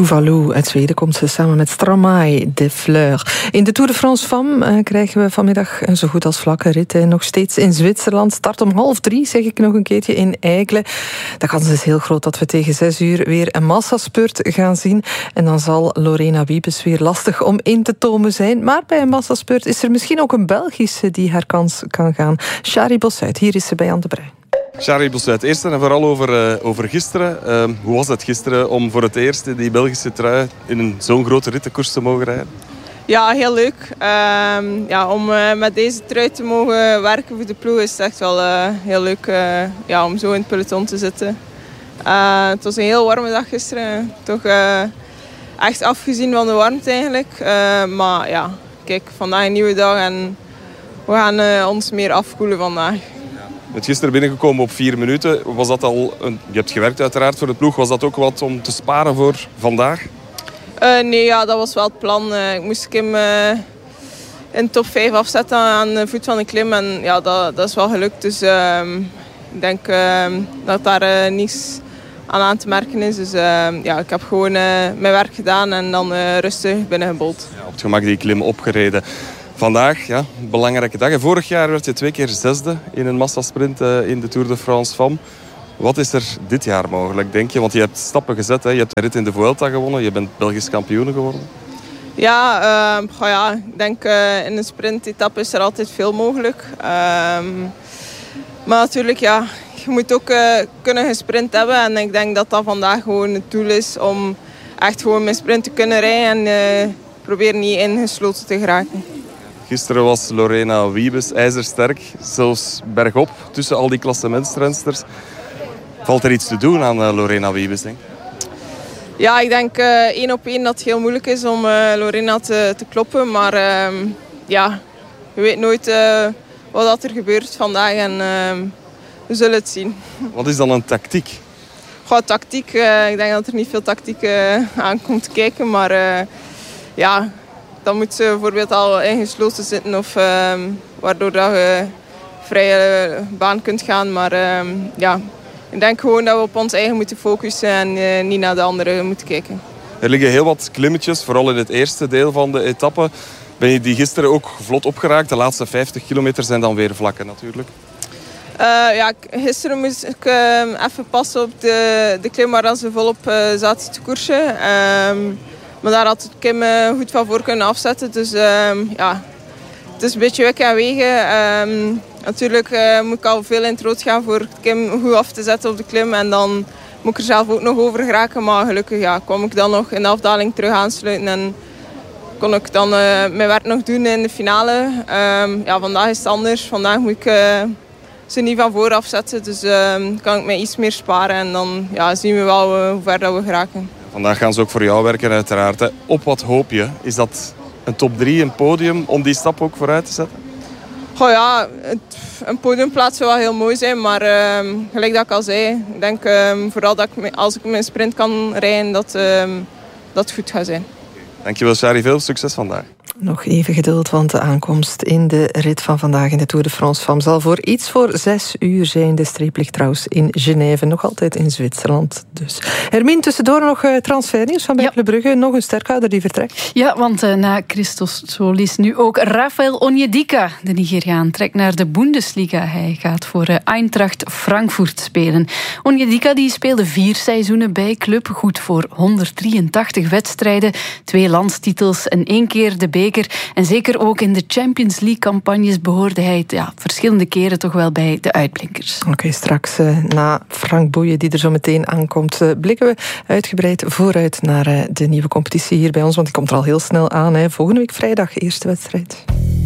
Tuvalu uit Zweden komt ze samen met Stromae de Fleur. In de Tour de France Femmes krijgen we vanmiddag een zo goed als vlakke rit. Nog steeds in Zwitserland. Start om 2:30, zeg ik nog een keertje, in Aigle. De kans is heel groot dat we tegen 6:00 weer een massaspurt gaan zien. En dan zal Lorena Wiebes weer lastig om in te tomen zijn. Maar bij een massaspurt is er misschien ook een Belgische die haar kans kan gaan. Shari Bossuit, hier is ze bij Anne de Bruin. Shari Bossuit, eerst en vooral over gisteren. Hoe was het gisteren om voor het eerst die Belgische trui in zo'n grote rittenkoers te mogen rijden? Ja, heel leuk. Om met deze trui te mogen werken voor de ploeg is het echt wel heel leuk om zo in het peloton te zitten. Het was een heel warme dag gisteren. Toch echt afgezien van de warmte eigenlijk. Maar ja, kijk, vandaag een nieuwe dag en we gaan ons meer afkoelen vandaag. Je bent gisteren binnengekomen op 4 minuten. Was dat al je hebt gewerkt uiteraard voor de ploeg. Was dat ook wat om te sparen voor vandaag? Nee, ja, dat was wel het plan. Ik moest Kim in top 5 afzetten aan de voet van de klim. En ja, dat is wel gelukt. Dus ik denk dat daar niets aan te merken is. Dus ik heb gewoon mijn werk gedaan en dan rustig binnengebold. Ja, op het gemak die klim opgereden. Vandaag, ja, een belangrijke dag. En vorig jaar werd je 2 keer 6e in een massasprint in de Tour de France Femmes. Wat is er dit jaar mogelijk, denk je? Want je hebt stappen gezet. Hè? Je hebt een rit in de Vuelta gewonnen. Je bent Belgisch kampioen geworden. Ja, ik denk in een sprintetappe is er altijd veel mogelijk. Maar natuurlijk, ja, je moet ook kunnen gesprint hebben. En ik denk dat dat vandaag gewoon het doel is om echt gewoon mijn sprint te kunnen rijden. En proberen niet ingesloten te geraken. Gisteren was Lorena Wiebes ijzersterk. Zelfs bergop tussen al die klassementsrensters. Valt er iets te doen aan Lorena Wiebes, denk ik? Ja, ik denk 1 op 1 dat het heel moeilijk is om Lorena te kloppen. Maar je weet nooit wat er gebeurt vandaag en we zullen het zien. Wat is dan een tactiek? Tactiek. Ik denk dat er niet veel tactiek aan komt kijken. Maar dan moet ze bijvoorbeeld al ingesloten zitten of waardoor dat je vrije baan kunt gaan. Maar ik denk gewoon dat we op ons eigen moeten focussen en niet naar de anderen moeten kijken. Er liggen heel wat klimmetjes, vooral in het eerste deel van de etappe. Ben je die gisteren ook vlot opgeraakt? De laatste 50 kilometer zijn dan weer vlakken natuurlijk. Gisteren moest ik even passen op de klim waar ze volop zaten te koersen. Maar daar had Kim goed van voor kunnen afzetten. Dus het is een beetje wikken en wegen. Natuurlijk moet ik al veel in het rood gaan voor Kim goed af te zetten op de klim. En dan moet ik er zelf ook nog over geraken. Maar gelukkig kwam ik dan nog in de afdaling terug aansluiten. En kon ik dan mijn werk nog doen in de finale. Vandaag is het anders. Vandaag moet ik ze niet van voor afzetten. Dus kan ik mij iets meer sparen. En dan zien we wel hoe ver dat we geraken. Vandaag gaan ze ook voor jou werken uiteraard. Hè. Op wat hoop je? Is dat een top 3, een podium, om die stap ook vooruit te zetten? Een podiumplaats zou wel heel mooi zijn. Maar gelijk dat ik al zei, ik denk vooral dat als ik mijn sprint kan rijden, dat het goed gaat zijn. Dankjewel, Shari. Veel succes vandaag. Nog even geduld, want de aankomst in de rit van vandaag in de Tour de France Femmes zal voor iets voor 6:00 zijn. De streep ligt trouwens in Genève, nog altijd in Zwitserland. Dus. Hermine, tussendoor nog transfernieuws van Club Brugge. Nog een sterkhouder die vertrekt. Ja, want na Christos Solis nu ook Rafael Onyedika. De Nigeriaan trekt naar de Bundesliga. Hij gaat voor Eintracht Frankfurt spelen. Onyedika die speelde 4 seizoenen bij club. Goed voor 183 wedstrijden, 2 landstitels en 1 keer de beker. En zeker ook in de Champions League-campagnes behoorde hij verschillende keren toch wel bij de uitblinkers. Oké, straks na Frank Boeien, die er zo meteen aankomt, blikken we uitgebreid vooruit naar de nieuwe competitie hier bij ons. Want die komt er al heel snel aan. Volgende week vrijdag, eerste wedstrijd.